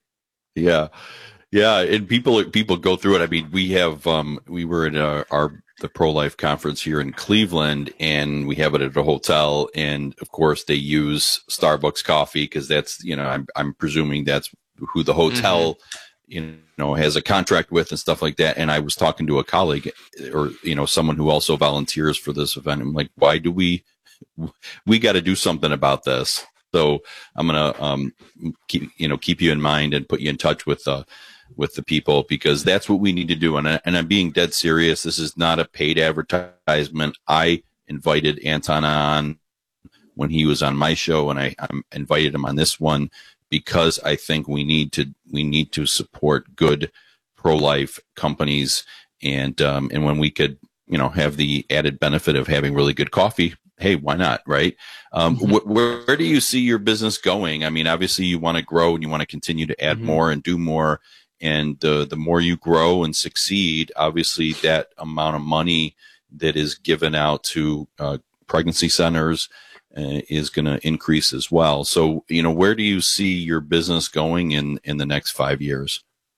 Yeah. Yeah, and people people go through it. I mean, we have um, we were in our, our the pro-life conference here in Cleveland, and we have it at a hotel. And of course, they use Starbucks coffee because that's, you know, I'm I'm presuming that's who the hotel, mm-hmm. you know, has a contract with and stuff like that. And I was talking to a colleague, or you know, someone who also volunteers for this event. I'm like, why do we we got to do something about this? So I'm gonna um, keep you know keep you in mind and put you in touch with uh. with the people, because that's what we need to do. And, I, and I'm being dead serious. This is not a paid advertisement. I invited Anton on when he was on my show, and I, I invited him on this one because I think we need to, we need to support good pro-life companies. And, um, and when we could, you know, have the added benefit of having really good coffee, hey, why not? Right. Um, mm-hmm. wh- where, where do you see your business going? I mean, obviously you want to grow and you want to continue to add mm-hmm. more and do more. And uh, the more you grow and succeed, obviously that amount of money that is given out to uh, pregnancy centers uh, is going to increase as well. So, you know, where do you see your business going in, in the next five years?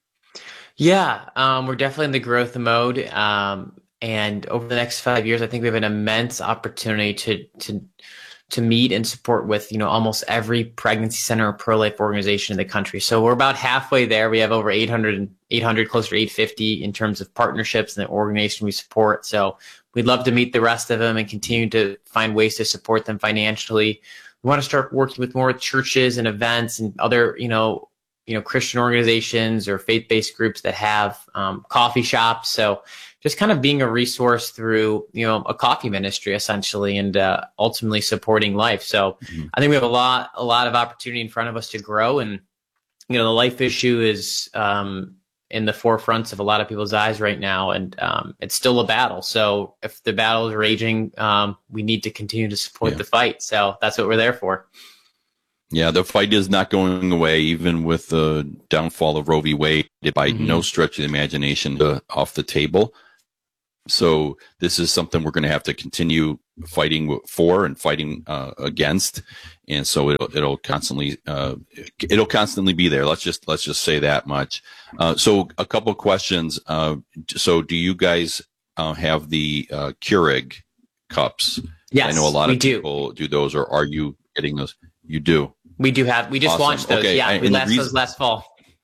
Yeah, um, we're definitely in the growth mode. Um, and over the next five years, I think we have an immense opportunity to to to meet and support with, you know, almost every pregnancy center or pro-life organization in the country. So we're about halfway there. We have over eight hundred, eight hundred, closer to eight fifty in terms of partnerships and the organization we support. So we'd love to meet the rest of them and continue to find ways to support them financially. We want to start working with more churches and events and other, you know, you know, Christian organizations or faith-based groups that have um, coffee shops. So just kind of being a resource through, you know, a coffee ministry essentially, and uh, ultimately supporting life. So mm-hmm. I think we have a lot, a lot of opportunity in front of us to grow. And, you know, the life issue is um, in the forefronts of a lot of people's eyes right now. And um, it's still a battle. So if the battle is raging, um, we need to continue to support yeah. the fight. So that's what we're there for. Yeah, the fight is not going away, even with the downfall of Roe v. Wade, by mm-hmm. no stretch of the imagination uh, off the table. So this is something we're going to have to continue fighting for and fighting uh, against, and so it'll, it'll constantly uh, it'll constantly be there. Let's just let's just say that much. Uh, so a couple of questions. Uh, so do you guys uh, have the uh, Keurig cups? Yes, I know a lot of do. people do those, or are you getting those? You do. We do have. We just awesome. launched those. Okay. Yeah, I, we launched reason- those last fall.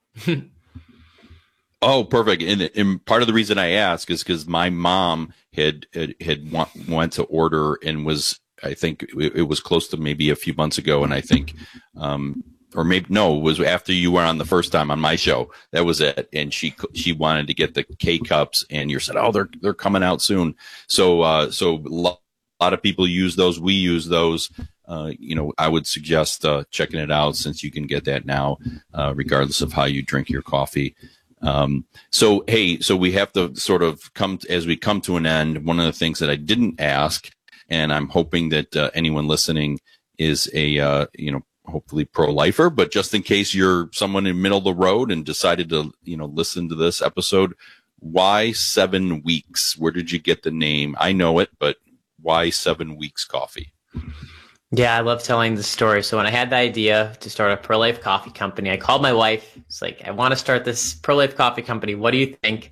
Oh, perfect. And, and part of the reason I ask is because my mom had, had, had want, went to order and was, I think it, it was close to maybe a few months ago. And I think, um, or maybe no, it was after you were on the first time on my show. That was it. And she, she wanted to get the K cups, and you said, oh, they're, they're coming out soon. So, uh, so a lot of people use those. We use those. Uh, you know, I would suggest, uh, checking it out, since you can get that now, uh, regardless of how you drink your coffee. Um, so, hey, so we have to sort of come to, as we come to an end. One of the things that I didn't ask, and I'm hoping that uh, anyone listening is a, uh, you know, hopefully pro-lifer, but just in case you're someone in the middle of the road and decided to, you know, listen to this episode, why seven weeks? Where did you get the name? I know it, but why Seven Weeks Coffee? Yeah, I love telling the story. So when I had the idea to start a pro-life coffee company, I called my wife. It's like, I want to start this pro-life coffee company. What do you think?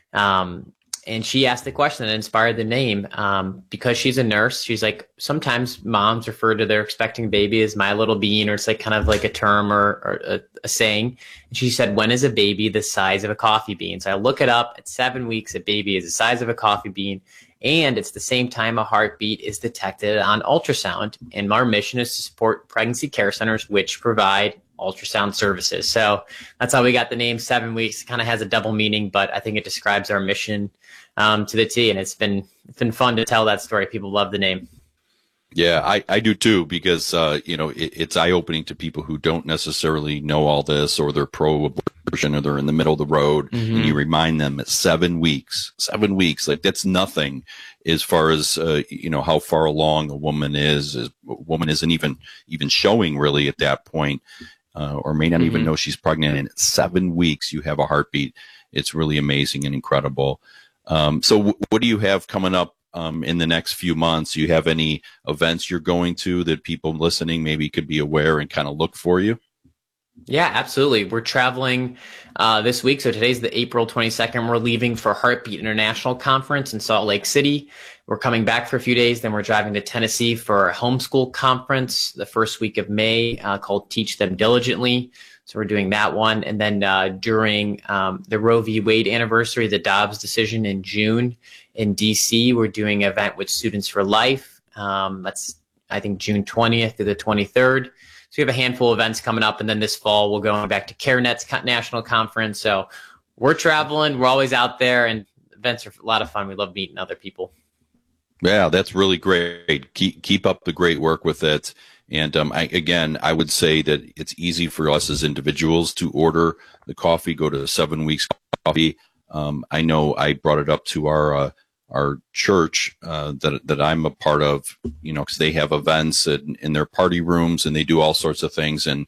Um, and she asked the question that inspired the name. Um, because she's a nurse, she's like, sometimes moms refer to their expecting baby as my little bean, or it's like kind of like a term or, or a, a saying. And she said, when is a baby the size of a coffee bean? So I look it up. At seven weeks, a baby is the size of a coffee bean. And it's the same time a heartbeat is detected on ultrasound. And our mission is to support pregnancy care centers, which provide ultrasound services. So that's how we got the name Seven Weeks. It kind of has a double meaning, but I think it describes our mission um, to the T. And it's been it's been fun to tell that story. People love the name. Yeah, I, I do too, because, uh, you know, it, it's eye-opening to people who don't necessarily know all this, or they're pro-abortion, or they're in the middle of the road, mm-hmm. and you remind them that seven weeks, seven weeks, like that's nothing as far as, uh, you know, how far along a woman is. A woman isn't even, even showing really at that point, uh, or may not mm-hmm. even know she's pregnant. And at seven weeks, you have a heartbeat. It's really amazing and incredible. Um, so w- what do you have coming up Um, in the next few months? Do you have any events you're going to that people listening maybe could be aware and kind of look for you? Yeah, absolutely. We're traveling uh, this week. So today's the April twenty-second. We're leaving for Heartbeat International Conference in Salt Lake City. We're coming back for a few days. Then we're driving to Tennessee for a homeschool conference the first week of May uh, called Teach Them Diligently. So we're doing that one. And then uh, during um, the Roe v. Wade anniversary, the Dobbs decision in June in D C, we're doing an event with Students for Life. Um, that's, I think, June twentieth to the twenty-third. So we have a handful of events coming up. And then this fall, we're going back to CareNet's National Conference. So we're traveling. We're always out there. And events are a lot of fun. We love meeting other people. Yeah, that's really great. Keep, keep up the great work with it. And um, I, again, I would say that it's easy for us as individuals to order the coffee, go to Seven Weeks Coffee. Um, I know I brought it up to our uh, our church uh, that that I'm a part of, you know, because they have events in, in their party rooms, and they do all sorts of things. And,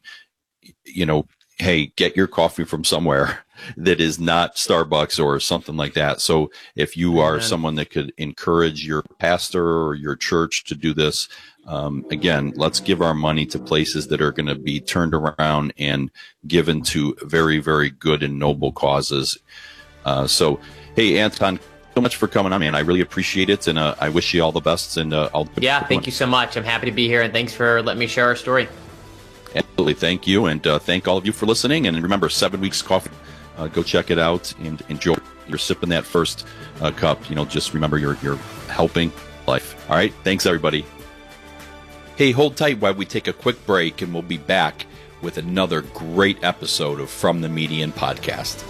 you know, hey, get your coffee from somewhere that is not Starbucks or something like that. So if you are Amen. Someone that could encourage your pastor or your church to do this, um, again, let's give our money to places that are going to be turned around and given to very, very good and noble causes. Uh, so, hey, Anton, so much for coming on, man. I really appreciate it, and uh, I wish you all the best. And uh, I'll yeah, thank you so much. I'm happy to be here, and thanks for letting me share our story. Absolutely, thank you, and uh, thank all of you for listening. And remember, Seven Weeks Coffee. Uh, go check it out and enjoy. You're sipping that first uh, cup. You know, just remember you're you're helping life. All right, thanks everybody. Hey, hold tight while we take a quick break, and we'll be back with another great episode of From the Median podcast.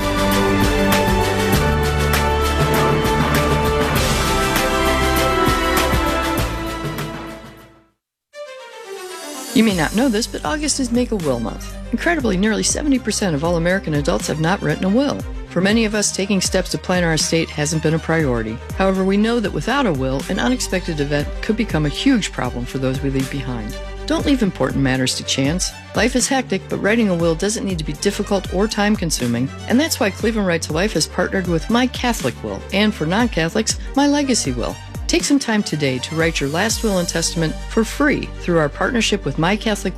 You may not know this, but August is Make a Will Month. Incredibly, nearly seventy percent of all American adults have not written a will. For many of us, taking steps to plan our estate hasn't been a priority. However, we know that without a will, an unexpected event could become a huge problem for those we leave behind. Don't leave important matters to chance. Life is hectic, but writing a will doesn't need to be difficult or time-consuming, and that's why Cleveland Right to Life has partnered with My Catholic Will, and for non-Catholics, My Legacy Will. Take some time today to write your last will and testament for free through our partnership with My Catholic